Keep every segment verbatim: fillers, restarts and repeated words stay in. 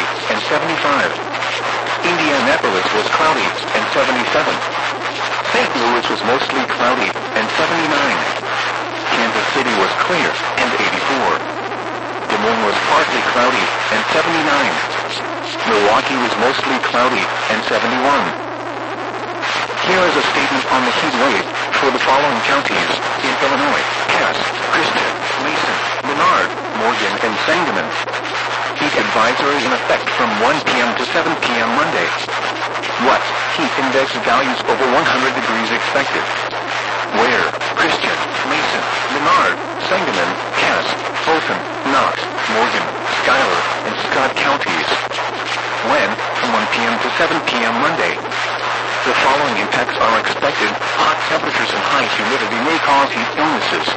and seventy-five. Indianapolis was cloudy and seventy-seven. Saint Louis was mostly cloudy and seventy-nine. Kansas City was clear and eighty-four. Des Moines was partly cloudy and seventy-nine. Milwaukee was mostly cloudy and seventy-one. Here is a statement on the heat wave for the following counties in Illinois: Cass, Christian, Mason, Menard, Morgan, and Sangamon. Heat advisory in effect from one p m to seven p m Monday. What? Heat index values over one hundred degrees expected. Where? Christian, Mason, Menard, Sangamon, Cass, Fulton, Knox, Morgan, Schuyler, and Scott counties. When? From one p m to seven p m Monday. The following impacts are expected. Hot temperatures and high humidity may cause heat illnesses.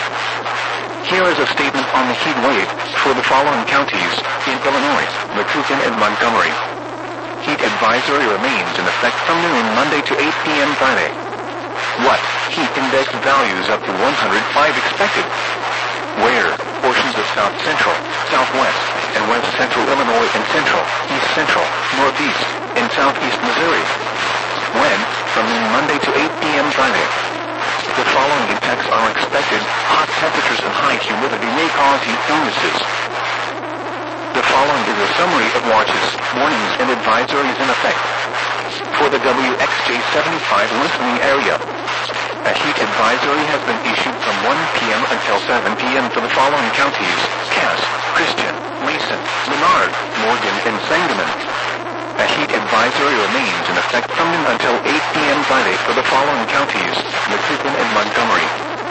Here is a statement on the heat wave for the following counties in Illinois: Macoupin and Montgomery. Heat advisory remains in effect from noon Monday to eight p m Friday. What? Heat index values up to one hundred five expected. Where? Portions of South Central, Southwest, and West Central Illinois and Central, East Central, Northeast, and Southeast Missouri. When? From noon Monday to eight p m Friday. The following impacts are expected. Hot temperatures and high humidity may cause heat illnesses. The following is a summary of watches, warnings, and advisories in effect. For the W X J seventy-five listening area, a heat advisory has been issued from one p m until seven p m for the following counties: Cass, Christian, Mason, Menard, Morgan, and Sangamon. A heat advisory remains in effect from noon until eight p m Friday for the following counties: Macoupin and Montgomery.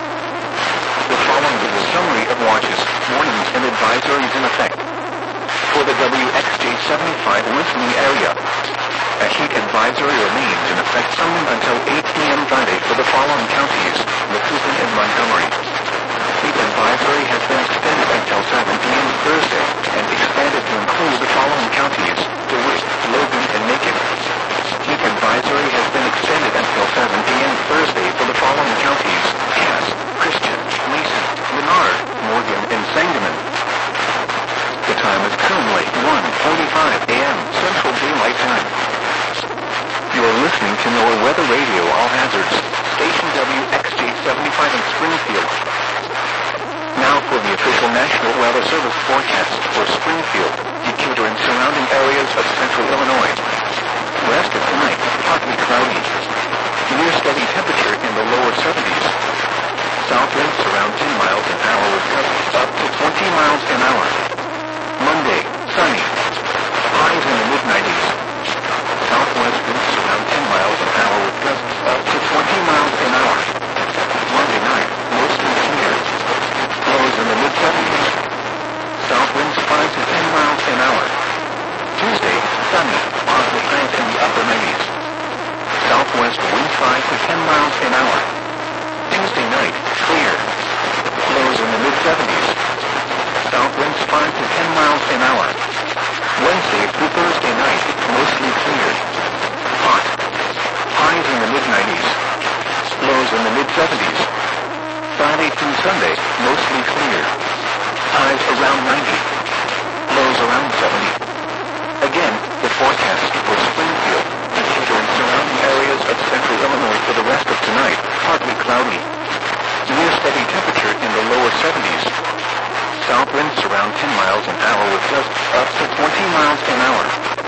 The following is a summary of watches, warnings, and advisories in effect. For the W X J seventy-five listening area, a heat advisory remains in effect from noon until eight p m Friday for the following counties: Macoupin and Montgomery. Heat advisory has been extended until seven p m Thursday and expanded to include the following counties: DeWitt, Logan, and Macon. Heat advisory has been extended until seven p m Thursday for the following counties: Cass, Christian, Mason, Menard, Morgan, and Sangamon. The time is currently one forty-five a m Central Daylight Time. You are listening to NOAA Weather Radio All Hazards, station W X J seventy-five in Springfield. Now for the official National Weather Service forecast for Springfield, Decatur, and surrounding areas of central Illinois. Rest of tonight, partly cloudy. Near steady temperature in the lower seventies. South winds around ten miles an hour with gusts up to twenty miles an hour. Monday, sunny. Highs in the mid nineties. Southwest winds around ten miles an hour with gusts up to twenty miles an hour. Monday night, mostly clear. Lows in the mid seventies. South winds five to ten miles an hour. Tuesday, sunny, partly highs in the upper nineties. Southwest winds five to ten miles an hour. Tuesday night, clear. Lows in the mid seventies. South winds five to ten miles an hour. Wednesday through Thursday night, mostly clear. Hot. Highs in the mid nineties. Lows in the mid seventies. Friday through Sunday, mostly clear. Highs around ninety. Lows around seventy. Again, the forecast for Springfield, Decatur, and surrounding areas of central Illinois for the rest of tonight, partly cloudy. Near steady temperature in the lower seventies. South winds around ten miles an hour with gusts up to twenty miles an hour.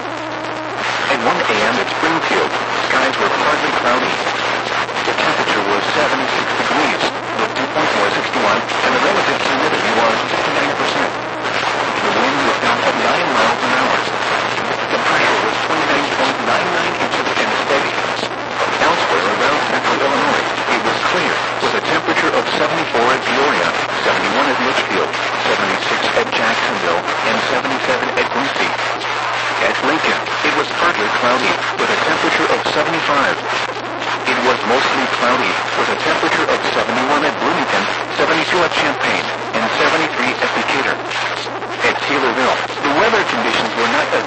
At one a m at Springfield, skies were partly cloudy. The temperature was seventy-six degrees, with dew point was sixty-one, and the relative humidity was fifty-nine percent. The wind was down at nine miles an hour. The pressure was twenty-nine point nine nine inches and steady. Elsewhere around central Illinois, it was clear, with a temperature of seventy-four at Peoria, seventy-one at Litchfield, seventy-six at Jacksonville, and seventy-seven at Quincy. At Lincoln, it was partly cloudy, with a temperature of seventy-five. It was mostly cloudy, with a temperature of seventy-one at Bloomington, seventy-two at Champaign, and seventy-three at Decatur. At Taylorville, the weather conditions were not as